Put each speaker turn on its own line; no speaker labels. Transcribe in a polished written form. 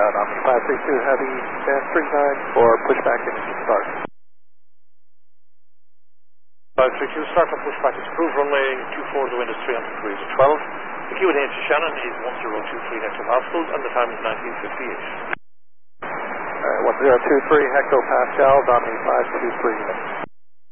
Omni 532 Heavy, stand 39 for pushback engine start.
532, start and pushback is approved, runway 24, the wind is 300 degrees at 12. The QNH to Shannon is 1023 hectopascals and the time is 1958.
1023 hectopascals, Omni 523.